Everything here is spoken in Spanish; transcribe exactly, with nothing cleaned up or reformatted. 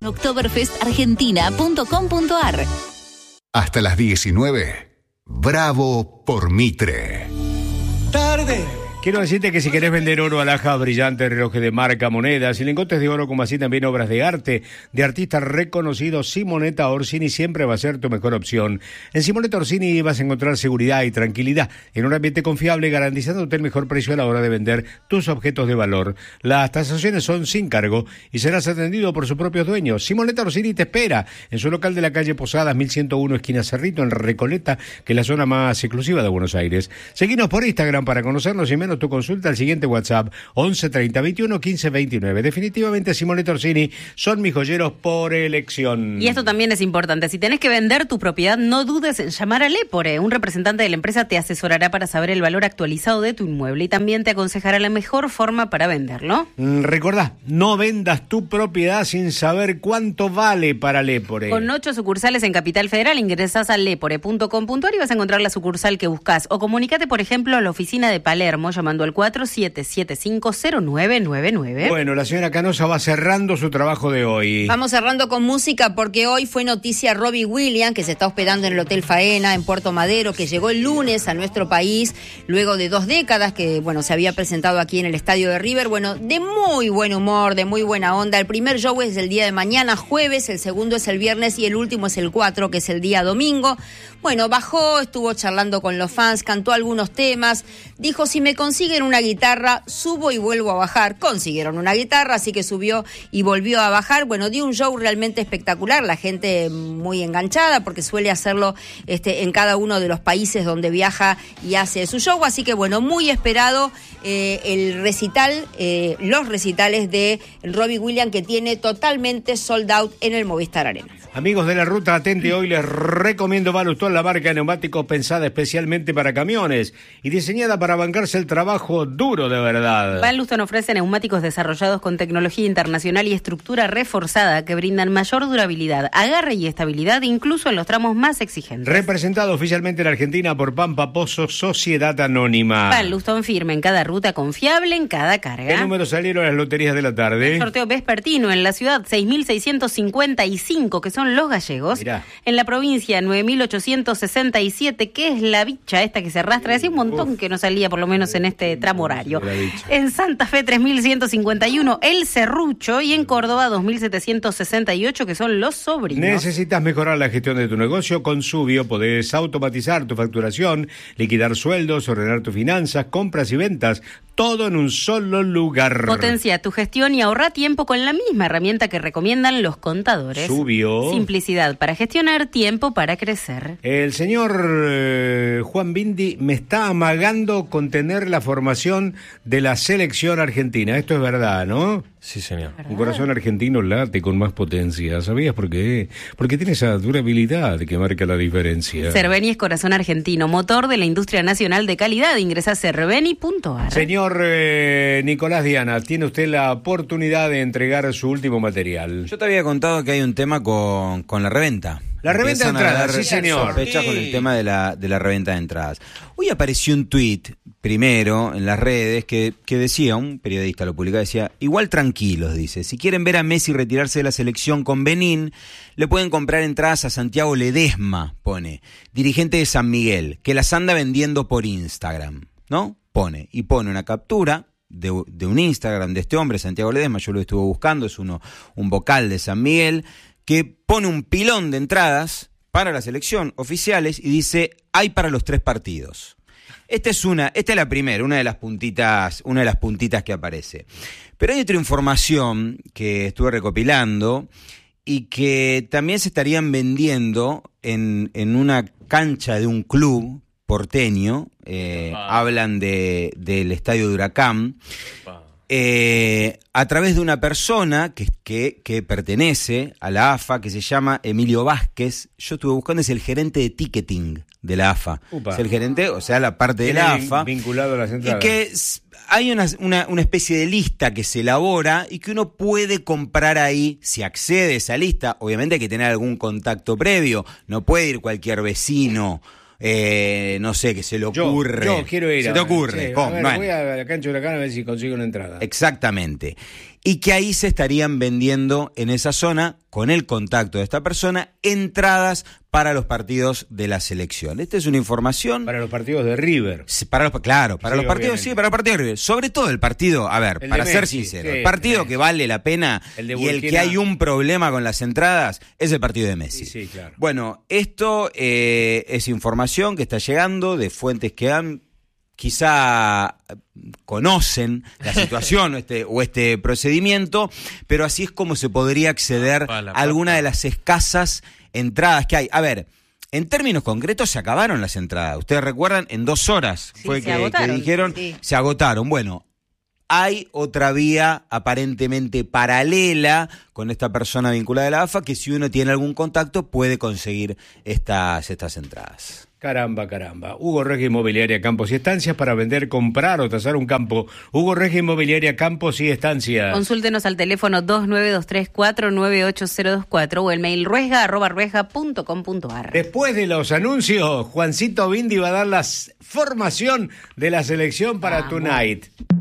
oktoberfest argentina punto com punto ar. Hasta las diecinueve. Bravo por Mitre. Tarde. Quiero decirte que si querés vender oro, alhajas, brillantes, relojes de marca, monedas y lingotes de oro, como así también obras de arte de artistas reconocidos, Simonetta Orsini siempre va a ser tu mejor opción. En Simonetta Orsini vas a encontrar seguridad y tranquilidad en un ambiente confiable, garantizándote el mejor precio a la hora de vender tus objetos de valor. Las tasaciones son sin cargo y serás atendido por sus propios dueños. Simonetta Orsini te espera en su local de la calle Posadas, mil ciento uno, esquina Cerrito, en Recoleta, que es la zona más exclusiva de Buenos Aires. Seguinos por Instagram para conocernos y menos tu consulta al siguiente WhatsApp once treinta veintiuno quince veintinueve. Definitivamente Simonetta Orsini son mis joyeros por elección. Y esto también es importante. Si tenés que vender tu propiedad, no dudes en llamar a Lepore. Un representante de la empresa te asesorará para saber el valor actualizado de tu inmueble y también te aconsejará la mejor forma para venderlo. Mm, recordá, no vendas tu propiedad sin saber cuánto vale para Lepore. Con ocho sucursales en Capital Federal, ingresás a lepore punto com punto ar y vas a encontrar la sucursal que buscás. O comunicate, por ejemplo, a la oficina de Palermo llamando al cuatro siete siete cinco cero nueve nueve nueve. Bueno, la señora Canosa va cerrando su trabajo de hoy. Vamos cerrando con música porque hoy fue noticia Robbie Williams, que se está hospedando en el Hotel Faena en Puerto Madero, que llegó el lunes a nuestro país luego de dos décadas que, bueno, se había presentado aquí en el estadio de River. Bueno, de muy buen humor, de muy buena onda. El primer show es el día de mañana, jueves, el segundo es el viernes y el último es el cuatro, que es el día domingo. Bueno, bajó, estuvo charlando con los fans, cantó algunos temas, dijo, si me consiguen una guitarra, subo y vuelvo a bajar. Consiguieron una guitarra, así que subió y volvió a bajar. Bueno, dio un show realmente espectacular, la gente muy enganchada, porque suele hacerlo este, en cada uno de los países donde viaja y hace su show, así que bueno, muy esperado eh, el recital, eh, los recitales de Robbie Williams, que tiene totalmente sold out en el Movistar Arena. Amigos de la ruta, atente, hoy les recomiendo Valustol, la marca de neumáticos pensada especialmente para camiones y diseñada para bancarse el trabajo duro de verdad. Van Luston ofrece neumáticos desarrollados con tecnología internacional y estructura reforzada que brindan mayor durabilidad, agarre y estabilidad incluso en los tramos más exigentes. Representado oficialmente en Argentina por Pampa Pozo Sociedad Anónima. Van Luston firme en cada ruta, confiable en cada carga. ¿Qué números salieron las loterías de la tarde? El sorteo vespertino en la ciudad seis mil seiscientos cincuenta y cinco, que son los gallegos. Mirá. En la provincia nueve mil ochocientos sesenta y siete, que es la bicha esta que se arrastra. Hacía un montón Uf. que no salía, por lo menos en este tramo horario. En Santa Fe tres mil ciento cincuenta y uno, el serrucho, y en Córdoba dos mil setecientos sesenta y ocho, que son los sobrinos. Necesitas mejorar la gestión de tu negocio. Con Subio podés automatizar tu facturación, liquidar sueldos, ordenar tus finanzas, compras y ventas, todo en un solo lugar. Potencia tu gestión y ahorra tiempo con la misma herramienta que recomiendan los contadores. Subio. Simplicidad para gestionar, tiempo para crecer. El señor eh, Juan Bindi me está amagando con tener la formación de la selección argentina. Esto es verdad, ¿no? Sí, señor. Un corazón argentino late con más potencia. ¿Sabías por qué? Porque tiene esa durabilidad que marca la diferencia. Cerveni es corazón argentino, motor de la industria nacional de calidad. Ingresa a cerveni punto ar. Señor eh, Nicolás Diana, tiene usted la oportunidad de entregar su último material. Yo te había contado que hay un tema con, con la reventa. La reventa de entradas, sí señor. Sospechas sí. con el tema de la, de la reventa de entradas. Hoy apareció un tuit, primero, en las redes, que, que decía, un periodista lo publicaba, decía, igual tranquilos, dice, si quieren ver a Messi retirarse de la selección con Benín, le pueden comprar entradas a Santiago Ledesma, pone, dirigente de San Miguel, que las anda vendiendo por Instagram, ¿no? Pone, y pone una captura de, de un Instagram de este hombre, Santiago Ledesma, yo lo estuve buscando, es uno un vocal de San Miguel, que pone un pilón de entradas para la selección oficiales y dice, hay para los tres partidos. Esta es una, esta es la primera, una de las puntitas, una de las puntitas que aparece. Pero hay otra información que estuve recopilando y que también se estarían vendiendo en, en una cancha de un club porteño. Eh, hablan de, del estadio de Huracán. Eh, a través de una persona que, que, que pertenece a la A F A, que se llama Emilio Vázquez. Yo estuve buscando, es el gerente de ticketing de la A F A. Upa. Es el gerente, o sea, la parte de la A F A. Vinculado a las entradas. Y que hay una, una, una especie de lista que se elabora y que uno puede comprar ahí, si accede a esa lista. Obviamente hay que tener algún contacto previo. No puede ir cualquier vecino. Eh, no sé, que se le ocurre. Yo, yo quiero ir. Se te ocurre. Sí, ¿Cómo? A ver, Bueno. Voy a la cancha de Huracán a ver si consigo una entrada. Exactamente. y que ahí se estarían vendiendo en esa zona, con el contacto de esta persona, entradas para los partidos de la selección. Esta es una información... Para los partidos de River. Para los, claro, para sí, los partidos, obviamente. sí, para los partidos de River. Sobre todo el partido, a ver, el para ser Messi, sincero, sí, el partido que vale la pena el y Burkina. el que hay un problema con las entradas es el partido de Messi. Sí, sí, claro. Bueno, esto eh, es información que está llegando de fuentes que han... quizá conocen la situación o, este, o este procedimiento, pero así es como se podría acceder a alguna de las escasas entradas que hay. A ver, en términos concretos se acabaron las entradas. Ustedes recuerdan, en dos horas sí, fue se que, agotaron, que dijeron, sí. se agotaron. Bueno, hay otra vía aparentemente paralela con esta persona vinculada a la A F A que si uno tiene algún contacto puede conseguir estas, estas entradas. Caramba, caramba. Hugo Regia Inmobiliaria Campos y Estancias para vender, comprar o tasar un campo. Hugo Regia Inmobiliaria Campos y Estancias. Consúltenos al teléfono dos nueve dos tres cuatro nueve ocho cero dos cuatro o el mail ruesga arroba ruesga punto com punto ar. Después de los anuncios, Juancito Bindi va a dar la formación de la selección para Vamos. Tonight.